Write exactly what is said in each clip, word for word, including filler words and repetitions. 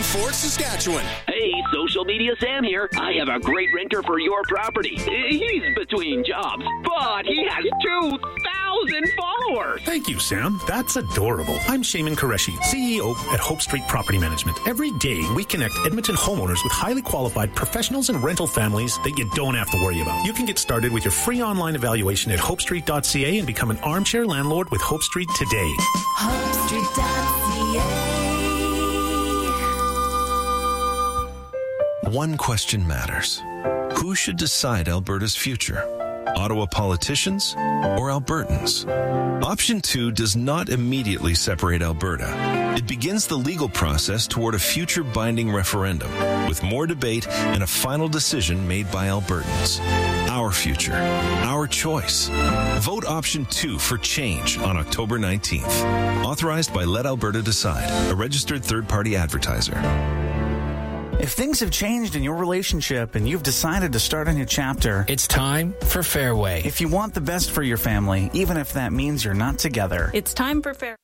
Fort Saskatchewan. Hey, Social Media Sam here. I have a great renter for your property. He's between jobs, but he has two thousand followers. Thank you, Sam. That's adorable. I'm Shaman Qureshi, C E O at Hope Street Property Management. Every day, we connect Edmonton homeowners with highly qualified professionals and rental families that you don't have to worry about. You can get started with your free online evaluation at hope street dot c a and become an armchair landlord with Hope Street today. hope street dot c a. One question matters. Who should decide Alberta's future? Ottawa politicians or Albertans? Option two does not immediately separate Alberta. It begins the legal process toward a future binding referendum, with more debate and a final decision made by Albertans. Our future, our choice. Vote option two for change on October nineteenth. Authorized by Let Alberta Decide, a registered third-party advertiser. If things have changed in your relationship and you've decided to start a new chapter, it's time for Fairway. If you want the best for your family, even if that means you're not together, it's time for Fairway.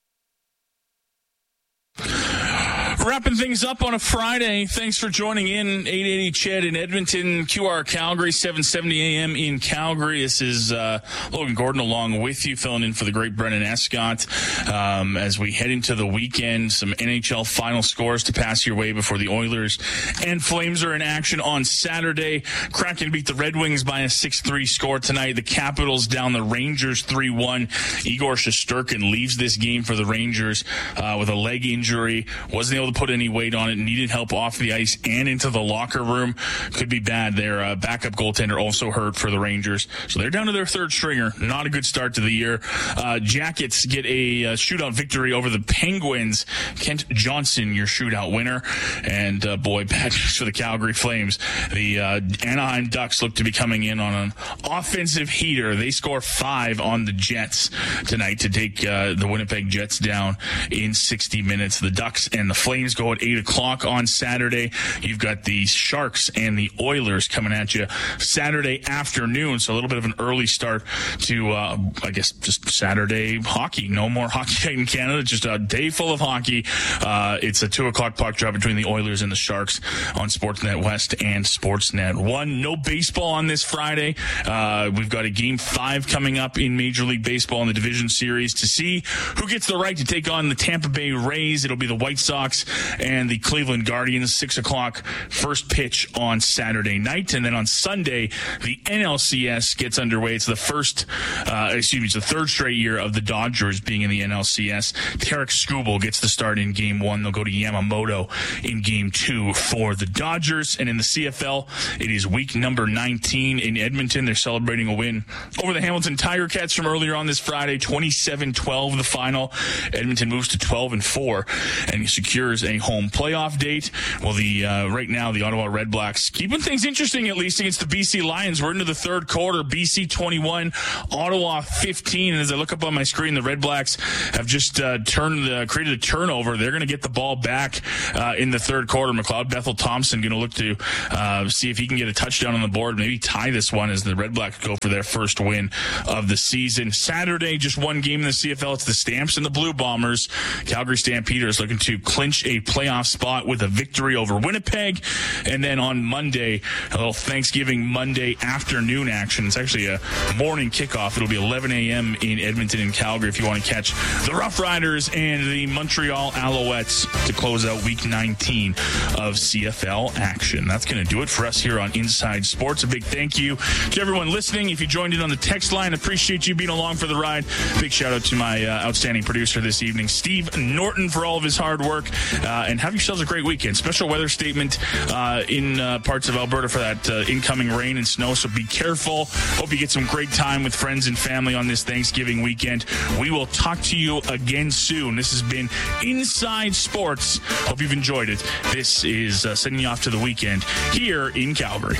Wrapping things up on a Friday. Thanks for joining in. eight eighty C H E D in Edmonton, Q R Calgary, seven seventy A M in Calgary. This is uh, Logan Gordon along with you, filling in for the great Brennan Escott. Um, as we head into the weekend, some N H L final scores to pass your way before the Oilers and Flames are in action on Saturday. Kraken beat the Red Wings by a six three score tonight. The Capitals down the Rangers three one. Igor Shesterkin leaves this game for the Rangers uh, with a leg injury. Wasn't able to put any weight on it, needed help off the ice and into the locker room. Could be bad. Their uh, backup goaltender also hurt for the Rangers. So they're down to their third stringer. Not a good start to the year. Uh, Jackets get a uh, shootout victory over the Penguins. Kent Johnson, your shootout winner. And uh, boy, bad news for the Calgary Flames. The uh, Anaheim Ducks look to be coming in on an offensive heater. They score five on the Jets tonight to take uh, the Winnipeg Jets down in sixty minutes. The Ducks and the Flames go at eight o'clock on Saturday. You've got the Sharks and the Oilers coming at you Saturday afternoon, so a little bit of an early start to, uh, I guess, just Saturday hockey. No more hockey in Canada, just a day full of hockey. Uh, it's a two o'clock puck drop between the Oilers and the Sharks on Sportsnet West and Sportsnet one. No baseball on this Friday. Uh, we've got a game five coming up in Major League Baseball in the Division Series to see who gets the right to take on the Tampa Bay Rays. It'll be the White Sox and the Cleveland Guardians, six o'clock first pitch on Saturday night. And then on Sunday, the N L C S gets underway. It's the first, uh, excuse me, it's the third straight year of the Dodgers being in the N L C S. Tarek Skubal gets the start in game one. They'll go to Yamamoto in game two for the Dodgers. And in the C F L, it is week number nineteen in Edmonton. They're celebrating a win over the Hamilton Tiger Cats from earlier on this Friday, twenty-seven twelve the final. Edmonton moves to twelve and four and secures a home playoff date. Well, the uh, right now, the Ottawa Red Blacks keeping things interesting, at least against the B C Lions. We're into the third quarter. B C twenty-one, Ottawa fifteen. And as I look up on my screen, the Red Blacks have just uh, turned the, created a turnover. They're going to get the ball back uh, in the third quarter. McLeod Bethel Thompson going to look to uh, see if he can get a touchdown on the board, maybe tie this one as the Red Blacks go for their first win of the season. Saturday, just one game in the C F L. It's the Stamps and the Blue Bombers. Calgary Stampeders looking to clinch a playoff spot with a victory over Winnipeg. And then on Monday, a little Thanksgiving Monday afternoon action. It's actually a morning kickoff. It'll be eleven a.m. in Edmonton and Calgary if you want to catch the Rough Riders and the Montreal Alouettes to close out week nineteen of C F L action. That's going to do it for us here on Inside Sports. A big thank you to everyone listening. If you joined in on the text line, appreciate you being along for the ride. Big shout out to my uh, outstanding producer this evening, Steve Norton, for all of his hard work. Uh, and have yourselves a great weekend. Special weather statement uh, in uh, parts of Alberta for that uh, incoming rain and snow, so be careful. Hope you get some great time with friends and family on this Thanksgiving weekend. We will talk to you again soon. This has been Inside Sports. Hope you've enjoyed it. This is uh, sending you off to the weekend here in Calgary.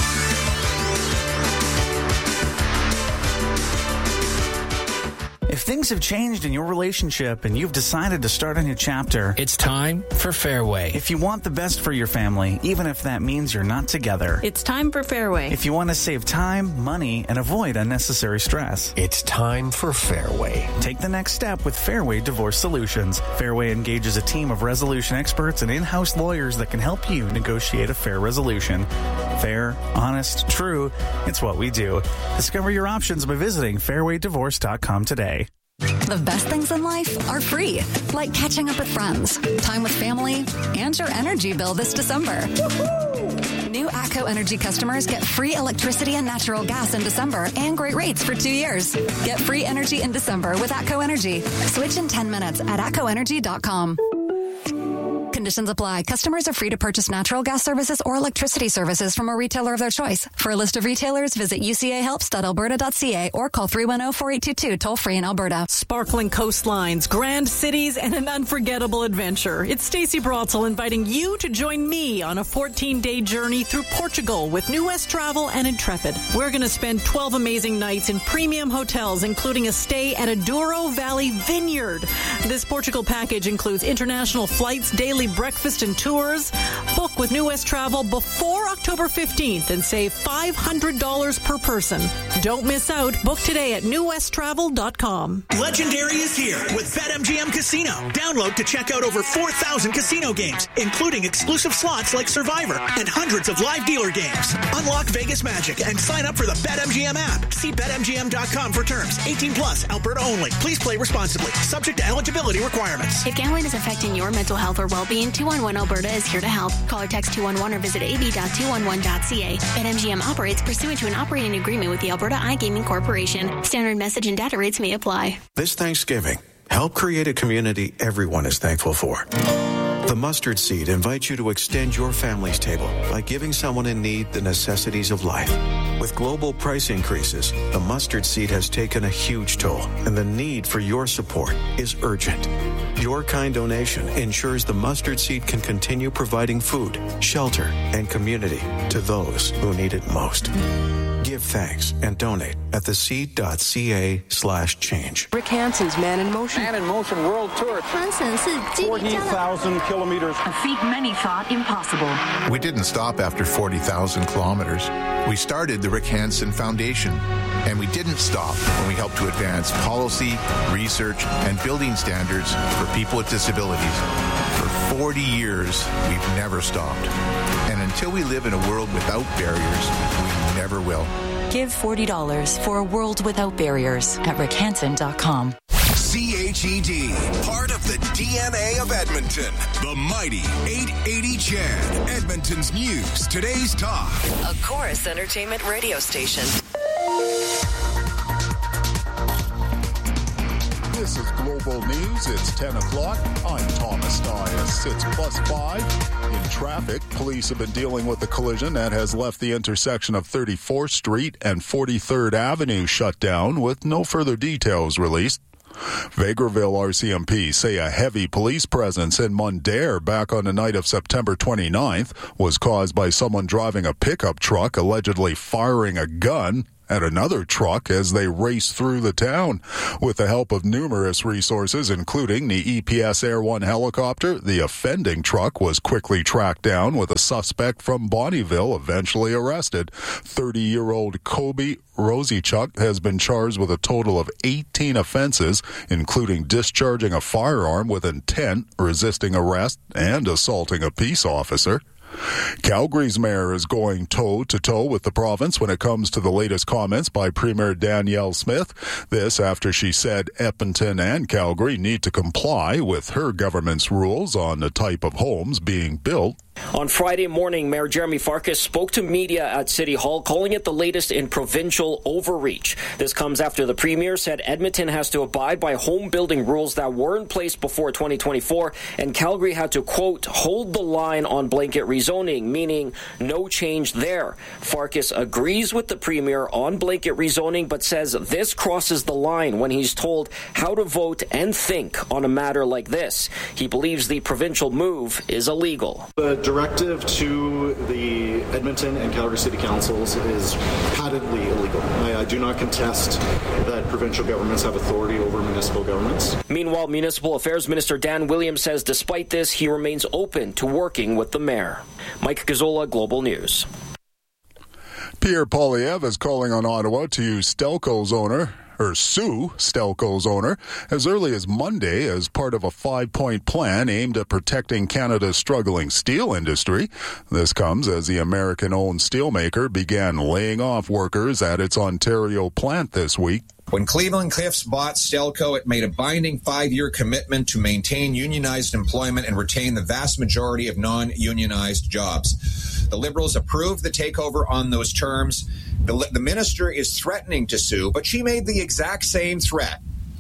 If If things have changed in your relationship and you've decided to start a new chapter, It's time for Fairway. if you want the best for your family, even if that means you're not together, It's time for Fairway. if you want to save time, money, and avoid unnecessary stress, It's time for Fairway. take the next step with Fairway Divorce Solutions. Fairway engages a team of resolution experts and in-house lawyers that can help you negotiate a fair resolution. Fair, honest, true, it's what we do. Discover your options by visiting fairway divorce dot com today. The best things in life are free, like catching up with friends, time with family, and your energy bill this December. New ATCO Energy customers get free electricity and natural gas in December and great rates for two years. Get free energy in December with ATCO Energy. Switch in ten minutes at atco energy dot com. Conditions apply. Customers are free to purchase natural gas services or electricity services from a retailer of their choice. For a list of retailers, visit u c a helps dot alberta dot c a or call three one zero, four eight two two, toll free in Alberta. Sparkling coastlines, grand cities, and an unforgettable adventure. It's Stacey Brotzel inviting you to join me on a fourteen-day journey through Portugal with New West Travel and Intrepid. We're going to spend twelve amazing nights in premium hotels, including a stay at a Douro Valley Vineyard. This Portugal package includes international flights, daily breakfast and tours. Book with New West Travel before October fifteenth and save five hundred dollars per person. Don't miss out. Book today at new west travel dot com. Legendary is here with BetMGM Casino. Download to check out over four thousand casino games, including exclusive slots like Survivor and hundreds of live dealer games. Unlock Vegas magic and sign up for the BetMGM app. See bet M G M dot com for terms. eighteen plus, Alberta only. Please play responsibly. Subject to eligibility requirements. If gambling is affecting your mental health or well-being, two one one Alberta is here to help. Call or text two one one or visit a b dot two one one dot c a. BetMGM operates pursuant to an operating agreement with the Alberta iGaming Corporation. Standard message and data rates may apply. This Thanksgiving, help create a community everyone is thankful for. The Mustard Seed invites you to extend your family's table by giving someone in need the necessities of life. With global price increases, the Mustard Seed has taken a huge toll, and the need for your support is urgent. Your kind donation ensures the Mustard Seed can continue providing food, shelter, and community to those who need it most. Give thanks and donate at theseed.ca slash change. Rick Hansen's Man in Motion. Man in Motion World Tour. forty thousand kilometers. A feat many thought impossible. We didn't stop after forty thousand kilometers. We started the Rick Hansen Foundation. And we didn't stop when we helped to advance policy, research, and building standards for people with disabilities. For forty years, we've never stopped. And until we live in a world without barriers, we never will. Give forty dollars for a world without barriers at rick hansen dot com. C H E D, part of the D N A of Edmonton. The mighty eight eighty C H E D, Edmonton's news, today's talk. A Chorus Entertainment radio station. This is Global News. It's ten o'clock. I'm Thomas Dias. It's plus five. In traffic, police have been dealing with the collision that has left the intersection of thirty-fourth Street and forty-third Avenue shut down with no further details released. Vegreville R C M P say a heavy police presence in Mundare back on the night of September twenty-ninth was caused by someone driving a pickup truck allegedly firing a gun at another truck as they raced through the town. With the help of numerous resources, including the E P S Air One helicopter, the offending truck was quickly tracked down with a suspect from Bonnyville eventually arrested. thirty-year-old Kobe Rosiechuck has been charged with a total of eighteen offenses, including discharging a firearm with intent, resisting arrest, and assaulting a peace officer. Calgary's mayor is going toe-to-toe with the province when it comes to the latest comments by Premier Danielle Smith. This after she said Edmonton and Calgary need to comply with her government's rules on the type of homes being built. On Friday morning, Mayor Jeremy Farkas spoke to media at City Hall, calling it the latest in provincial overreach. This comes after the Premier said Edmonton has to abide by home building rules that were in place before twenty twenty-four, and Calgary had to, quote, hold the line on blanket rezoning, meaning no change there. Farkas agrees with the Premier on blanket rezoning, but says this crosses the line when he's told how to vote and think on a matter like this. He believes the provincial move is illegal. The directive to the Edmonton and Calgary City Councils is patently illegal. I, I do not contest that provincial governments have authority over municipal governments. Meanwhile, Municipal Affairs Minister Dan Williams says despite this, he remains open to working with the mayor. Mike Gazzola, Global News. Pierre Poilievre is calling on Ottawa to use Stelco's owner, or sue Stelco's owner, as early as Monday as part of a five-point plan aimed at protecting Canada's struggling steel industry. This comes as the American-owned steelmaker began laying off workers at its Ontario plant this week. When Cleveland-Cliffs bought Stelco, it made a binding five-year commitment to maintain unionized employment and retain the vast majority of non-unionized jobs. The Liberals approved the takeover on those terms. The, the minister is threatening to sue, but she made the exact same threat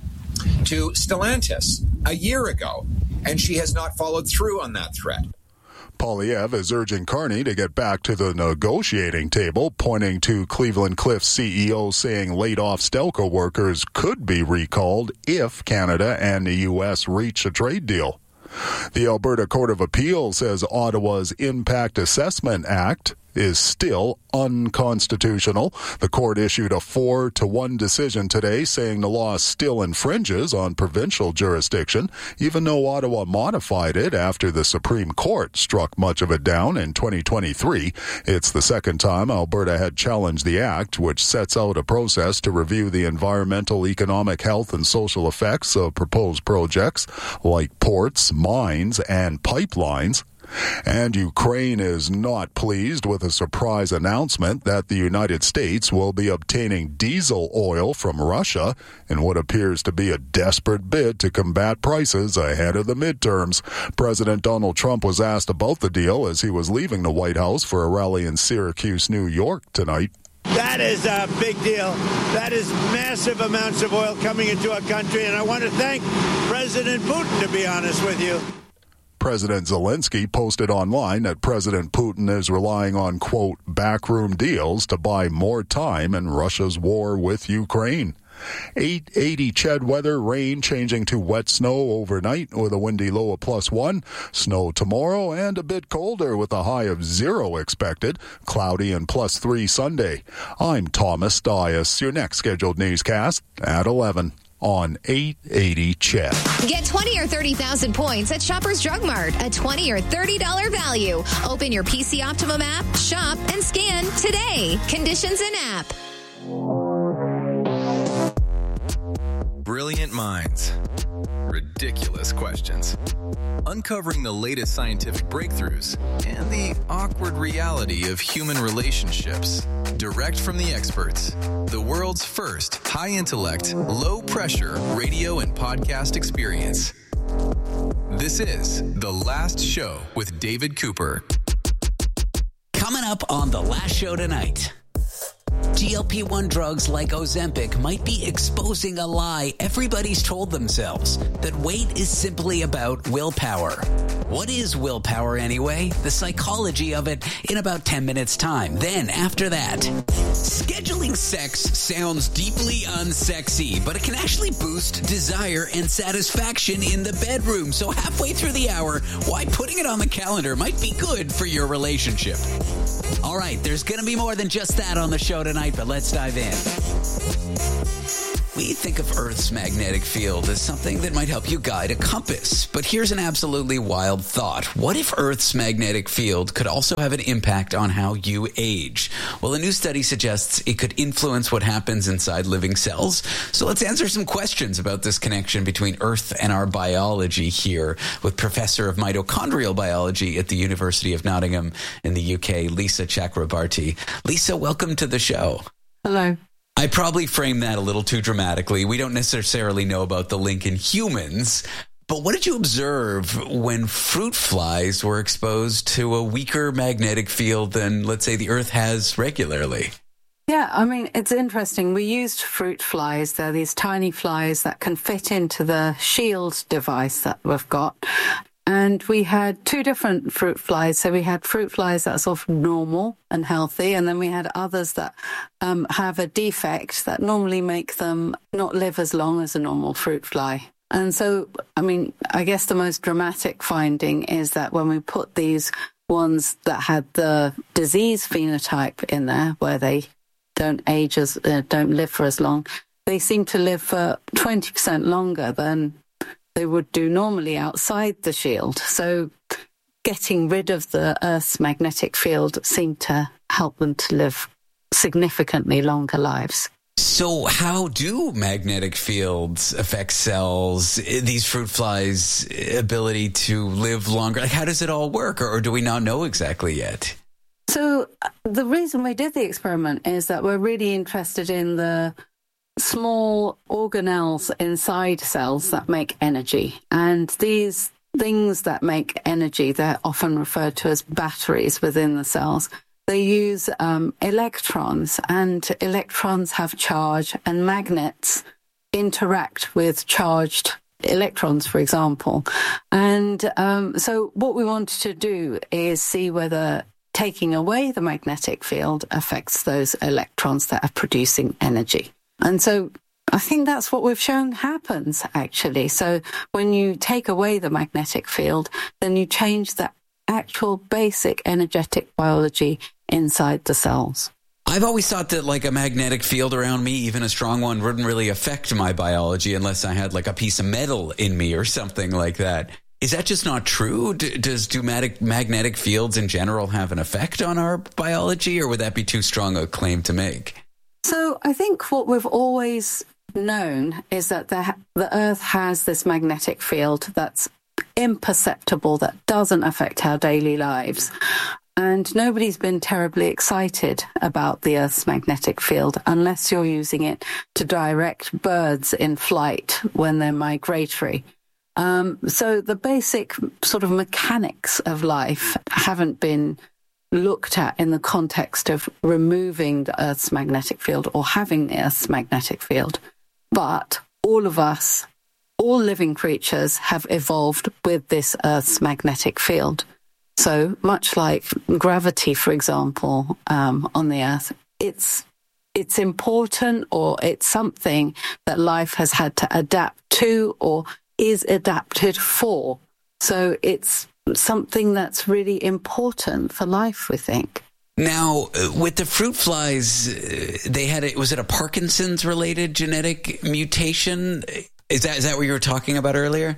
to Stellantis a year ago, and she has not followed through on that threat. Poilievre is urging Carney to get back to the negotiating table, pointing to Cleveland-Cliffs C E O saying laid-off Stelco workers could be recalled if Canada and the U S reach a trade deal. The Alberta Court of Appeal says Ottawa's Impact Assessment Act is still unconstitutional. The court issued a four to one decision today saying the law still infringes on provincial jurisdiction, even though Ottawa modified it after the Supreme Court struck much of it down in twenty twenty-three. It's the second time Alberta had challenged the act, which sets out a process to review the environmental, economic, health, and social effects of proposed projects like ports, mines, and pipelines. And Ukraine is not pleased with a surprise announcement that the United States will be obtaining diesel oil from Russia in what appears to be a desperate bid to combat prices ahead of the midterms. President Donald Trump was asked about the deal as he was leaving the White House for a rally in Syracuse, New York tonight. That is a big deal. That is massive amounts of oil coming into our country, and I want to thank President Putin, to be honest with you. President Zelensky posted online that President Putin is relying on, quote, backroom deals to buy more time in Russia's war with Ukraine. eight eighty C H E D weather, rain changing to wet snow overnight with a windy low of plus one. Snow tomorrow and a bit colder with a high of zero expected. Cloudy and plus three Sunday. I'm Thomas Dias. Your next scheduled newscast at eleven. On eight eighty C H E D. Get twenty or thirty thousand points at Shoppers Drug Mart. A twenty or thirty dollars value. Open your P C Optimum app, shop, and scan today. Conditions in app. Brilliant minds. Ridiculous questions. Uncovering the latest scientific breakthroughs and the awkward reality of human relationships. Direct from the experts. The world's first high-intellect, low-pressure radio and podcast experience. This is The Last Show with David Cooper. Coming up on The Last Show tonight. G L P one drugs like Ozempic might be exposing a lie everybody's told themselves, that weight is simply about willpower. What is willpower anyway? The psychology of it in about ten minutes time. Then after that, scheduling sex sounds deeply unsexy, but it can actually boost desire and satisfaction in the bedroom. So halfway through the hour, why putting it on the calendar might be good for your relationship. All right, there's going to be more than just that on the show tonight, but let's dive in. We think of Earth's magnetic field as something that might help you guide a compass. But here's an absolutely wild thought. What if Earth's magnetic field could also have an impact on how you age? Well, a new study suggests it could influence what happens inside living cells. So let's answer some questions about this connection between Earth and our biology here with Professor of Mitochondrial Biology at the University of Nottingham in the U K, Lisa Chakrabarty. Lisa, welcome to the show. Hello. I probably framed that a little too dramatically. We don't necessarily know about the link in humans, but what did you observe when fruit flies were exposed to a weaker magnetic field than, let's say, the Earth has regularly? Yeah, I mean, it's interesting. We used fruit flies. They're these tiny flies that can fit into the shield device that we've got. And we had two different fruit flies. So we had fruit flies that are sort of normal and healthy, and then we had others that um, have a defect that normally make them not live as long as a normal fruit fly. And so, I mean, I guess the most dramatic finding is that when we put these ones that had the disease phenotype in there, where they don't age as, uh, don't live for as long, they seem to live for twenty percent longer than they would do normally outside the shield. So getting rid of the Earth's magnetic field seemed to help them to live significantly longer lives. So how do magnetic fields affect cells, these fruit flies' ability to live longer? Like, how does it all work, or, or do we not know exactly yet? So the reason we did the experiment is that we're really interested in the small organelles inside cells that make energy. And these things that make energy, they're often referred to as batteries within the cells. They use um, electrons, and electrons have charge, and magnets interact with charged electrons, for example. And um, so what we wanted to do is see whether taking away the magnetic field affects those electrons that are producing energy. And so I think that's what we've shown happens, actually. So when you take away the magnetic field, then you change the actual basic energetic biology inside the cells. I've always thought that like a magnetic field around me, even a strong one, wouldn't really affect my biology unless I had like a piece of metal in me or something like that. Is that just not true? D- does do mag- magnetic fields in general have an effect on our biology, or would that be too strong a claim to make? So I think what we've always known is that the, the Earth has this magnetic field that's imperceptible, that doesn't affect our daily lives. And nobody's been terribly excited about the Earth's magnetic field unless you're using it to direct birds in flight when they're migratory. Um, so the basic sort of mechanics of life haven't been looked at in the context of removing the Earth's magnetic field or having the Earth's magnetic field. But all of us, all living creatures, have evolved with this Earth's magnetic field. So much like gravity, for example, um, on the Earth, it's it's important, or it's something that life has had to adapt to or is adapted for. So it's something that's really important for life, we think. Now, with the fruit flies, they had a, was it a Parkinson's related genetic mutation? Is that is that what you were talking about earlier?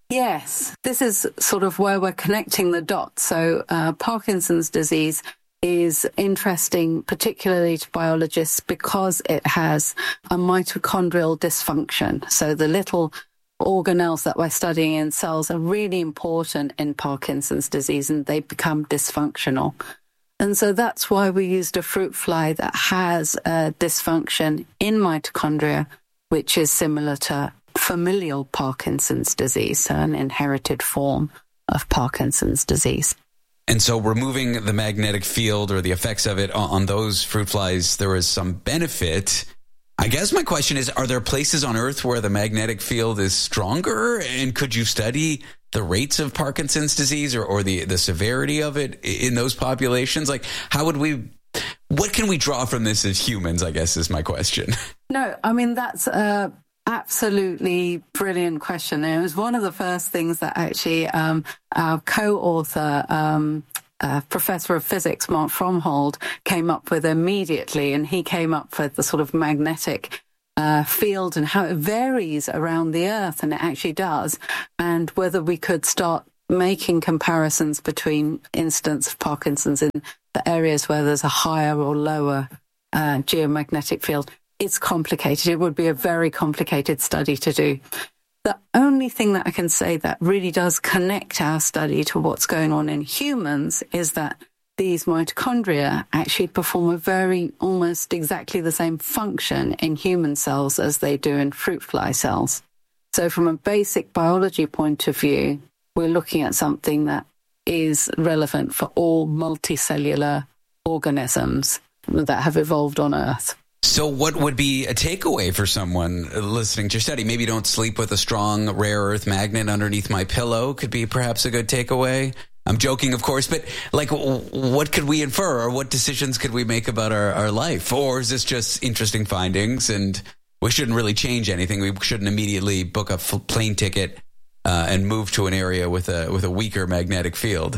Yes, this is sort of where we're connecting the dots. So uh, Parkinson's disease is interesting, particularly to biologists, because it has a mitochondrial dysfunction. So the little organelles that we're studying in cells are really important in Parkinson's disease, and they become dysfunctional. And so that's why we used a fruit fly that has a dysfunction in mitochondria, which is similar to familial Parkinson's disease, so an inherited form of Parkinson's disease. And so removing the magnetic field or the effects of it on, on those fruit flies, there was some benefit. I guess my question is, are there places on Earth where the magnetic field is stronger? And could you study the rates of Parkinson's disease or, or the, the severity of it in those populations? Like, how would we, what can we draw from this as humans, I guess is my question. No, I mean, that's a absolutely brilliant question. It was one of the first things that actually um, our co-author, um, uh, Professor of Physics, Mark Fromhold, came up with immediately, and he came up with the sort of magnetic uh, field and how it varies around the Earth, and it actually does, and whether we could start making comparisons between incidents of Parkinson's in the areas where there's a higher or lower uh, geomagnetic field. It's complicated. It would be a very complicated study to do. The only thing that I can say that really does connect our study to what's going on in humans is that these mitochondria actually perform a very, almost exactly the same function in human cells as they do in fruit fly cells. So from a basic biology point of view, we're looking at something that is relevant for all multicellular organisms that have evolved on Earth. So what would be a takeaway for someone listening to your study? Maybe don't sleep with a strong rare earth magnet underneath my pillow could be perhaps a good takeaway. I'm joking, of course, but like, what could we infer, or what decisions could we make about our, our life? Or is this just interesting findings and we shouldn't really change anything? We shouldn't immediately book a plane ticket uh, and move to an area with a with a weaker magnetic field?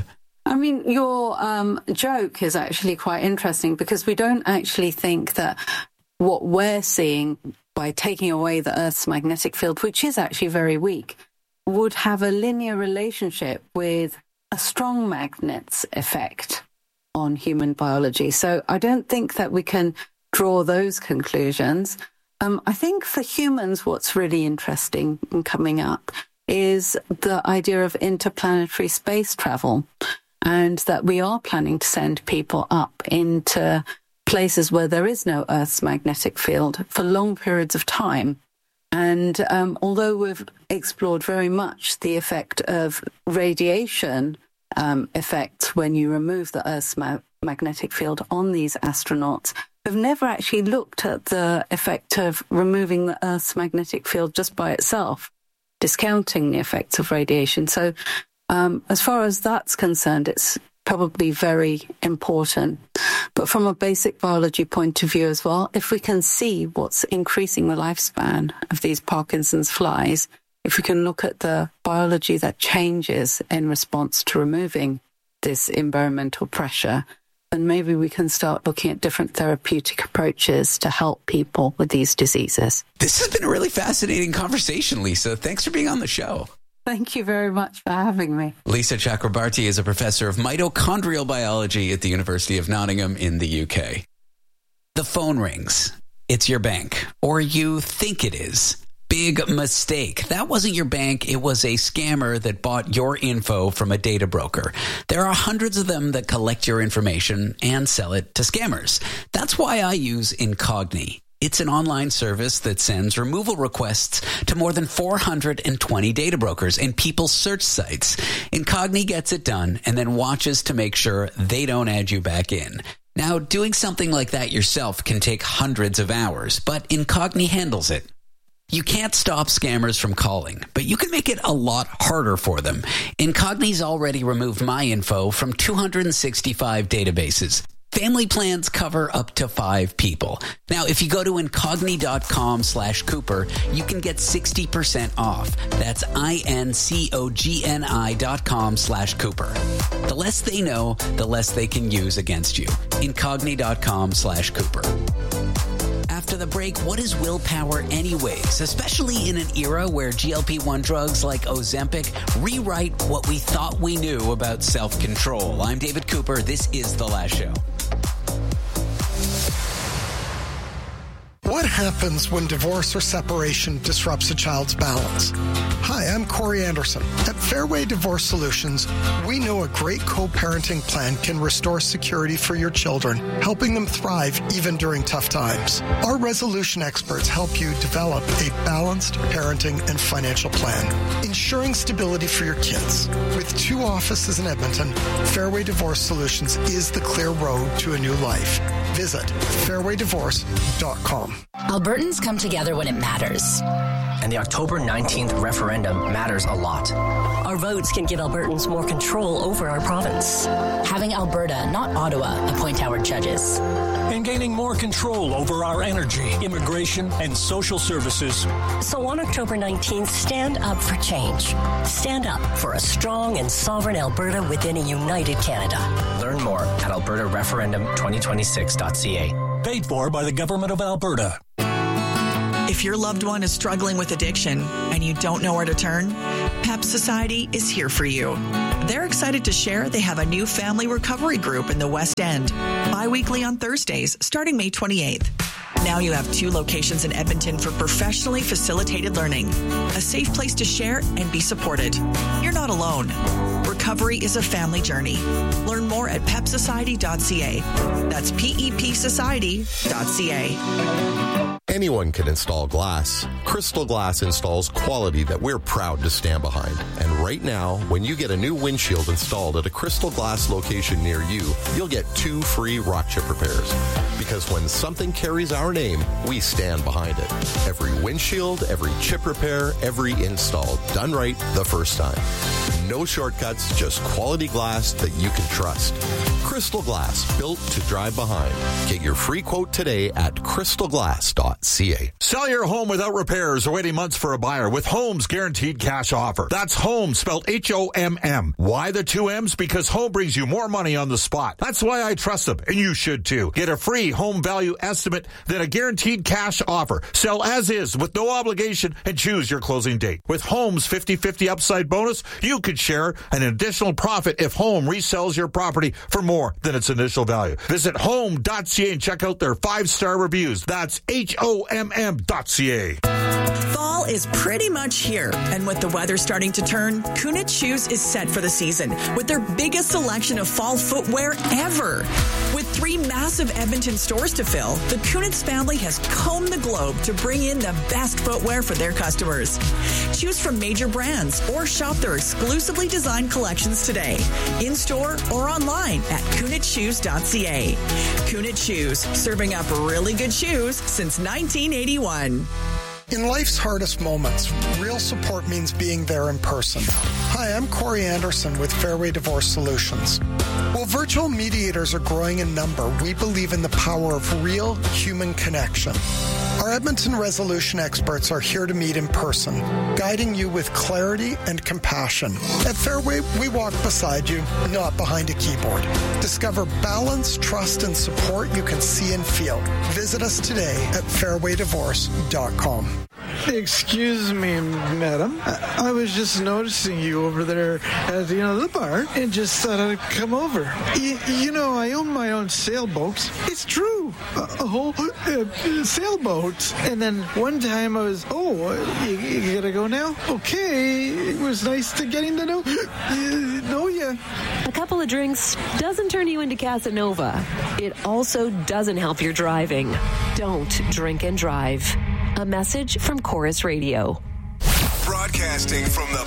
I mean, your um, joke is actually quite interesting because we don't actually think that what we're seeing by taking away the Earth's magnetic field, which is actually very weak, would have a linear relationship with a strong magnet's effect on human biology. So I don't think that we can draw those conclusions. Um, I think for humans, what's really interesting and coming up is the idea of interplanetary space travel, and that we are planning to send people up into places where there is no Earth's magnetic field for long periods of time. And um, although we've explored very much the effect of radiation um, effects when you remove the Earth's ma- magnetic field on these astronauts, we've never actually looked at the effect of removing the Earth's magnetic field just by itself, discounting the effects of radiation. So um, as far as that's concerned, it's probably very important. But from a basic biology point of view as well, if we can see what's increasing the lifespan of these Parkinson's flies, if we can look at the biology that changes in response to removing this environmental pressure, then maybe we can start looking at different therapeutic approaches to help people with these diseases. This has been a really fascinating conversation, Lisa. Thanks for being on the show. Thank you very much for having me. Lisa Chakrabarty is a professor of mitochondrial biology at the University of Nottingham in the U K. The phone rings. It's your bank, or you think it is. Big mistake. That wasn't your bank. It was a scammer that bought your info from a data broker. There are hundreds of them that collect your information and sell it to scammers. That's why I use Incogni. It's an online service that sends removal requests to more than four hundred twenty data brokers and people's search sites. Incogni gets it done and then watches to make sure they don't add you back in. Now, doing something like that yourself can take hundreds of hours, but Incogni handles it. You can't stop scammers from calling, but you can make it a lot harder for them. Incogni's already removed my info from two hundred sixty-five databases. Family plans cover up to five people. Now, if you go to incogni.com slash Cooper, you can get sixty percent off. That's I-N-C-O-G-N-I dot com slash Cooper. The less they know, the less they can use against you. Incogni.com slash Cooper. After the break, what is willpower anyways, especially in an era where G L P one drugs like Ozempic rewrite what we thought we knew about self-control. I'm David Cooper. This is The Last Show. What happens when divorce or separation disrupts a child's balance? Hi, I'm Corey Anderson. At Fairway Divorce Solutions, we know a great co-parenting plan can restore security for your children, helping them thrive even during tough times. Our resolution experts help you develop a balanced parenting and financial plan, ensuring stability for your kids. With two offices in Edmonton, Fairway Divorce Solutions is the clear road to a new life. Visit fairway divorce dot com. Albertans come together when it matters. And the October nineteenth referendum matters a lot. Our votes can give Albertans more control over our province. Having Alberta, not Ottawa, appoint our judges. And gaining more control over our energy, immigration, and social services. So on October nineteenth, stand up for change. Stand up for a strong and sovereign Alberta within a united Canada. Learn more at alberta referendum twenty twenty-six dot c a. Paid for by the Government of Alberta. If your loved one is struggling with addiction and you don't know where to turn, PEP Society is here for you. They're excited to share they have a new family recovery group in the West End, bi-weekly on Thursdays, starting May twenty-eighth. Now you have two locations in Edmonton for professionally facilitated learning, a safe place to share and be supported. You're not alone. Recovery is a family journey. Learn more at pep society dot c a. That's P E P society dot c a. Anyone can install glass. Crystal Glass installs quality that we're proud to stand behind. And right now, when you get a new windshield installed at a Crystal Glass location near you, you'll get two free rock chip repairs. Because when something carries our name, we stand behind it. Every windshield, every chip repair, every install, done right the first time. No shortcuts, just quality glass that you can trust. Crystal Glass, built to drive behind. Get your free quote today at crystal glass dot c a. Sell your home without repairs or waiting months for a buyer with Home's Guaranteed Cash Offer. That's Home, spelled H O M M. Why the two M's? Because Home brings you more money on the spot. That's why I trust them, and you should too. Get a free home value estimate, then a guaranteed cash offer. Sell as is with no obligation and choose your closing date. With Home's fifty-fifty upside bonus, you could share an additional profit if Home resells your property for more than its initial value. Visit home dot c a and check out their five-star reviews. That's H O M M dot c a. Fall is pretty much here, and with the weather starting to turn, Kunitz Shoes is set for the season with their biggest selection of fall footwear ever. With three massive Edmonton stores to fill, the Kunitz family has combed the globe to bring in the best footwear for their customers. Choose from major brands or shop their exclusively designed collections today, in-store or online at kunitz shoes dot c a. Kunitz Shoes, serving up really good shoes since nineteen eighty-one. In life's hardest moments, real support means being there in person. Hi, I'm Corey Anderson with Fairway Divorce Solutions. While virtual mediators are growing in number, we believe in the power of real human connection. Our Edmonton resolution experts are here to meet in person, guiding you with clarity and compassion. At Fairway, we walk beside you, not behind a keyboard. Discover balance, trust, and support you can see and feel. Visit us today at fairway divorce dot com. Excuse me, madam. I, I was just noticing you over there at the, you know, the bar and just thought I'd come over. Y- you know, I own my own sailboat. It's true. A, a whole uh, sailboat. And then one time I was, oh, you, you gotta go now? Okay. It was nice to getting to know, uh, know you. A couple of drinks doesn't turn you into Casanova. It also doesn't help your driving. Don't drink and drive. A message from Chorus Radio. Broadcasting from the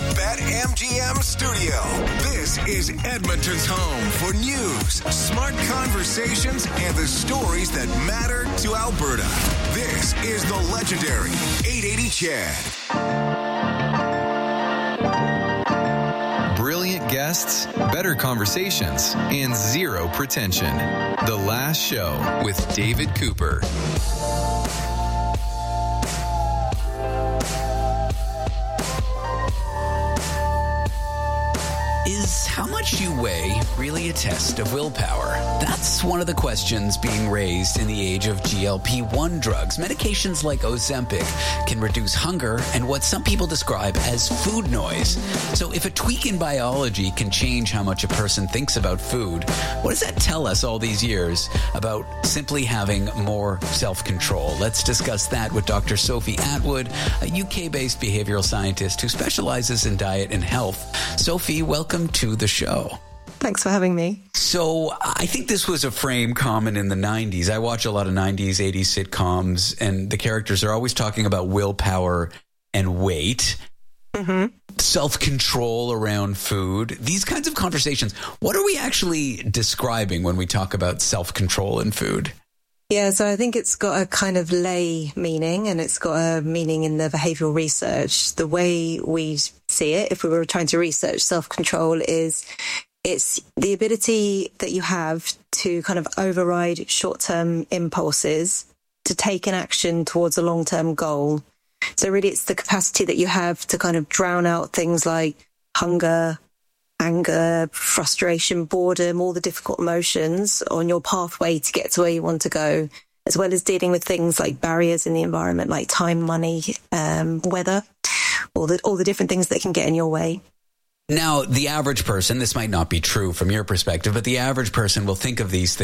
BetMGM studio, this is Edmonton's home for news, smart conversations, and the stories that matter to Alberta. This is the legendary eight eighty Chad. Brilliant guests, better conversations, and zero pretension. The Last Show with David Cooper. Is how much you weigh really a test of willpower? That's one of the questions being raised in the age of G L P one drugs. Medications like Ozempic can reduce hunger and what some people describe as food noise. So if a tweak in biology can change how much a person thinks about food, what does that tell us all these years about simply having more self-control? Let's discuss that with Doctor Sophie Atwood, a U K-based behavioral scientist who specializes in diet and health. Sophie, welcome to the show. Thanks for having me. So I think this was a frame common in the nineties. I watch a lot of nineties, eighties sitcoms, and the characters are always talking about willpower and weight, mm-hmm. self-control around food, these kinds of conversations. What are we actually describing when we talk about self-control in food? Yeah, so I think it's got a kind of lay meaning, and it's got a meaning in the behavioral research. The way we see it, if we were trying to research self-control, is it's the ability that you have to kind of override short-term impulses to take an action towards a long-term goal. So really it's the capacity that you have to kind of drown out things like hunger, anger, frustration, boredom, all the difficult emotions on your pathway to get to where you want to go, as well as dealing with things like barriers in the environment, like time, money, um, weather, all the, all the different things that can get in your way. Now, the average person, this might not be true from your perspective, but the average person will think of these things